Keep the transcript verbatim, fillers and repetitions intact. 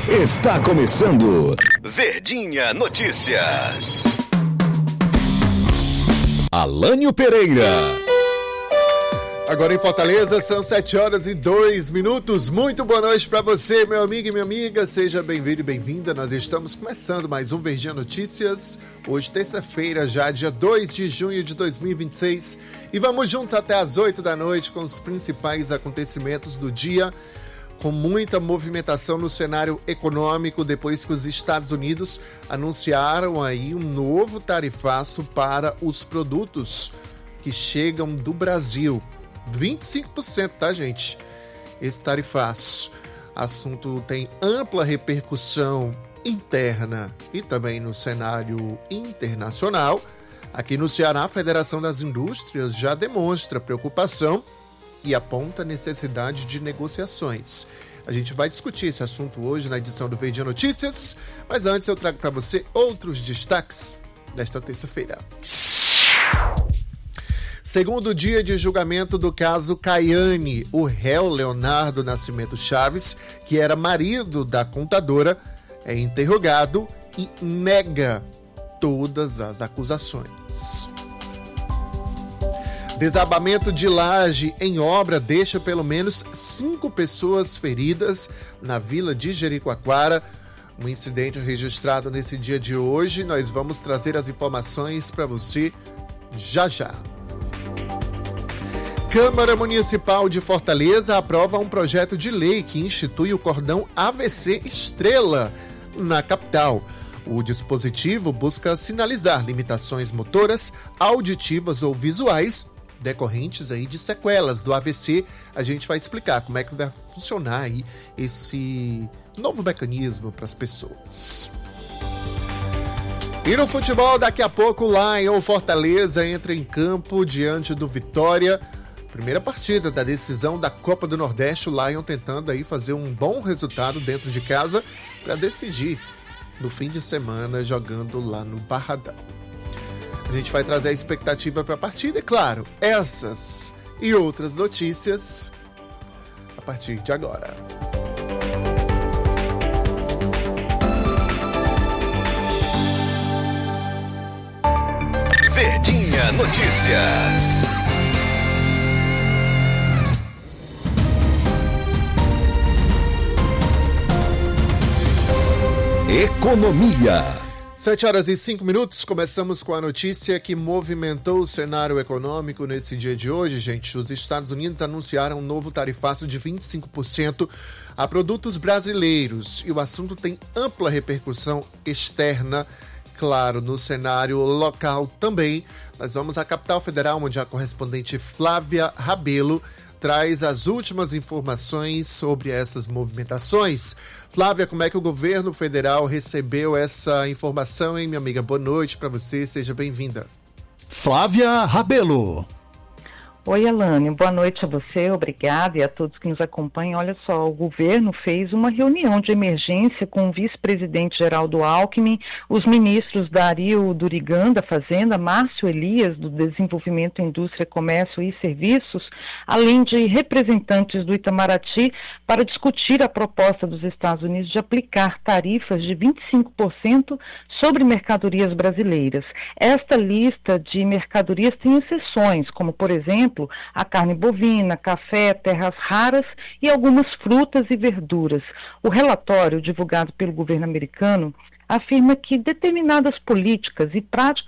Está começando Verdinha Notícias. Alânio Pereira. Agora em Fortaleza são sete horas e dois minutos. Muito boa noite para você, meu amigo e minha amiga. Seja bem-vindo e bem-vinda. Nós estamos começando mais um Verdinha Notícias. Hoje, terça-feira, já dia dois de junho de dois mil e vinte e seis. E vamos juntos até às oito da noite com os principais acontecimentos do dia. Com muita movimentação no cenário econômico, depois que os Estados Unidos anunciaram aí um novo tarifaço para os produtos que chegam do Brasil. vinte e cinco por cento, tá, gente? Esse tarifaço. Assunto tem ampla repercussão interna e também no cenário internacional. Aqui no Ceará, a Federação das Indústrias já demonstra preocupação e aponta a necessidade de negociações. A gente vai discutir esse assunto hoje na edição do Verdinha Notícias, mas antes eu trago para você outros destaques desta terça-feira. Segundo dia de julgamento do caso Caiane, o réu Leonardo Nascimento Chaves, que era marido da contadora, é interrogado e nega todas as acusações. Desabamento de laje em obra deixa pelo menos cinco pessoas feridas na vila de Jericoacoara. Um incidente registrado nesse dia de hoje. Nós vamos trazer as informações para você já já. Câmara Municipal de Fortaleza aprova um projeto de lei que institui o cordão A V C Estrela na capital. O dispositivo busca sinalizar limitações motoras, auditivas ou visuais decorrentes aí de sequelas do A V C. A gente vai explicar como é que vai funcionar aí esse novo mecanismo para as pessoas. E no futebol, daqui a pouco, lá em Fortaleza entra em campo diante do Vitória. Primeira partida da decisão da Copa do Nordeste, o Lion tentando aí fazer um bom resultado dentro de casa para decidir no fim de semana jogando lá no Barradão. A gente vai trazer a expectativa para a partida e, claro, essas e outras notícias a partir de agora. Verdinha Notícias. Economia. sete horas e cinco minutos, começamos com a notícia que movimentou o cenário econômico nesse dia de hoje, gente. Os Estados Unidos anunciaram um novo tarifaço de vinte e cinco por cento a produtos brasileiros e o assunto tem ampla repercussão externa, claro, no cenário local também. Nós vamos à capital federal, onde a correspondente Flávia Rabelo traz as últimas informações sobre essas movimentações. Flávia, como é que o governo federal recebeu essa informação, hein, minha amiga? Boa noite para você, seja bem-vinda. Flávia Rabelo. Oi, Alânio, boa noite a você, obrigada e a todos que nos acompanham. Olha só, o governo fez uma reunião de emergência com o vice-presidente Geraldo Alckmin, os ministros Dario Durigan, da Fazenda, Márcio Elias, do Desenvolvimento, Indústria, Comércio e Serviços, além de representantes do Itamaraty, para discutir a proposta dos Estados Unidos de aplicar tarifas de vinte e cinco por cento sobre mercadorias brasileiras. Esta lista de mercadorias tem exceções, como, por exemplo, a carne bovina, café, terras raras e algumas frutas e verduras. O relatório divulgado pelo governo americano afirma que determinadas políticas e práticas